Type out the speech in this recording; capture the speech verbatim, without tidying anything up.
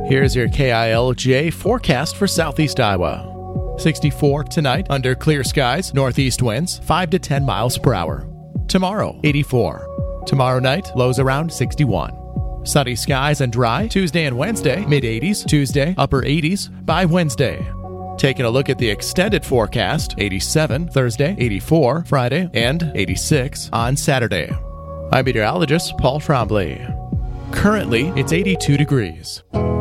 Here's your K I L J forecast for Southeast Iowa. sixty-four tonight, under clear skies, northeast winds, five to ten miles per hour. Tomorrow, eighty-four. Tomorrow night, lows around sixty-one. Sunny skies and dry, Tuesday and Wednesday, mid-eighties, Tuesday, upper eighties, by Wednesday. Taking a look at the extended forecast, eighty-seven Thursday, eighty-four Friday, and eighty-six on Saturday. I'm meteorologist Paul Trombley. Currently, it's eighty-two degrees.